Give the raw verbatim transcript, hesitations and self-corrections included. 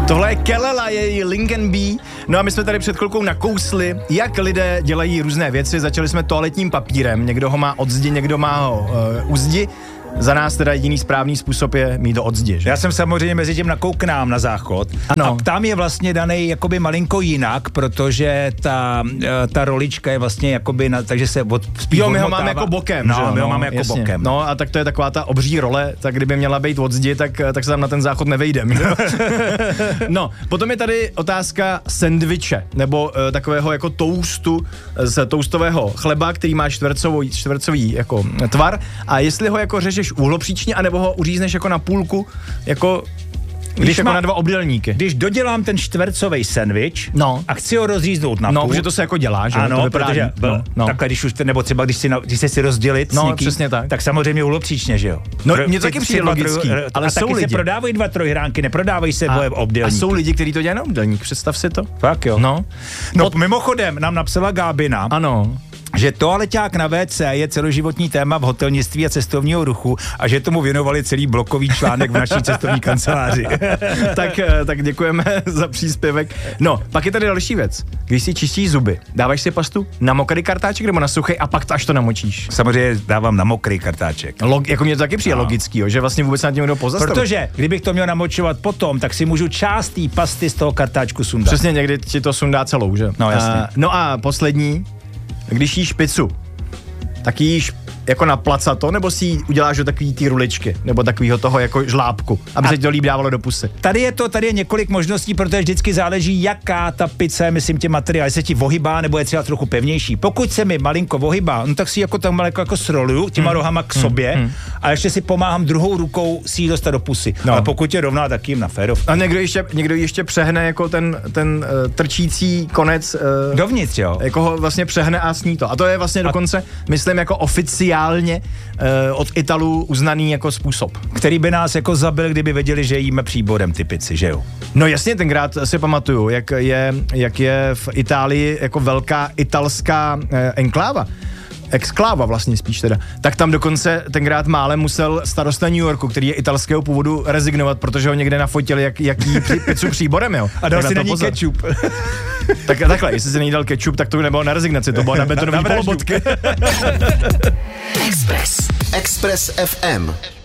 Tohle je Kelela, její Lincoln B. No a my jsme tady před chvilkou nakousli, jak lidé dělají různé věci. Začali jsme toaletním papírem. Někdo ho má od zdi, někdo má ho uh, u zdi. Za nás teda jediný správný způsob je mít to od zdi, že? Já jsem samozřejmě mezi tím nakouknám na záchod. Ano. A tam je vlastně daný jakoby malinko jinak, protože ta, ta rolička je vlastně jakoby, na, takže se od, spíš Jo, my ho odmotává. máme jako bokem, no, že jo? my ho máme jako jasně. bokem. No a tak to je taková ta obří role, tak kdyby měla být od zdi, tak, tak se tam na ten záchod nevejdem. No, potom je tady otázka sendviče, nebo uh, takového jako toustu z toustového chleba, který má čtvercový, čtvercový jako tvar, a jestli ho jako řežeš uhlopříčně, anebo ho uřízneš jako na půlku, jako když, když jako má, na dva obdélníky. Když dodělám ten čtvercový sendvič no. a chci ho rozříznout na no, půl. No, protože to se jako dělá, že? Ano, to protože no, no. takhle, když už, nebo třeba když si, když si si rozdělit no, s někým, přesně tak. tak samozřejmě uhlopříčně, že jo? No, mně to taky přijde logický, troj, ale a jsou taky lidi. se prodávají dva trojhránky, neprodávají se a, obdélníky. A jsou lidi, kteří to dělají na obdélník, představ si to. Fakt jo. No, no Od... mimochodem nám napsala Gábina. Ano. Že toaleťák na vé cé je celoživotní téma v hotelnictví a cestovního ruchu a že tomu věnovali celý blokový článek v naší cestovní kanceláři. tak, tak děkujeme za příspěvek. No, pak je tady další věc. Když si čistíš zuby, dáváš si pastu na mokrý kartáček nebo na suchý a pak to až to namočíš? Samozřejmě dávám na mokrý kartáček. Log, jako mě to taky přijde no. logický, jo, že vlastně vůbec nad tím kdo pozastavit. Protože kdybych to měl namočovat potom, tak si můžu část té pasty z toho kartáčku sundat. Přesně, někdy ti to sundá celou, že? No jasně. A, no a poslední, když jíš pizzu, tak jíš jako na placato, nebo si ji uděláš do takový ty ruličky, nebo takovýho toho jako žlábku, aby a se to líp dávalo do pusy. Tady je to, tady je několik možností, protože vždycky záleží, jaká ta pizza je, myslím, tě materiál, jestli ti vohybá, nebo je třeba trochu pevnější. Pokud se mi malinko vohybá, no tak si jako tam malinko jako sroluju těma hmm. rohama k sobě hmm. a ještě si pomáhám druhou rukou si ji dostat do pusy. No. Ale pokud je rovná, tak jim na férovku. A někdo ještě, někdo ještě přehne jako ten, ten uh, trčící konec uh, dovnitř, jo. Jako ho vlastně přehne a sní to. A to je vlastně a... dokonce, myslím, jako oficiálně uh, od Italů uznaný jako způsob. Který by nás jako zabil, kdyby věděli, že jíme příborem ty pici, že jo? No jasně, tenkrát si pamatuju, jak je, jak je v Itálii jako velká italská eh, enkláva. Exkláva vlastně spíš teda. Tak tam dokonce tenkrát málem musel starosta New Yorku, který je italského původu, rezignovat, protože ho někde nafotili, jak, jak jí při, pizzu příborem, jo. A dal si na ní kečup. Tak takhle, jestli si nejdal kečup, tak to nebylo na rezignaci, to bylo na betonový polobotky. Express. Express ef em.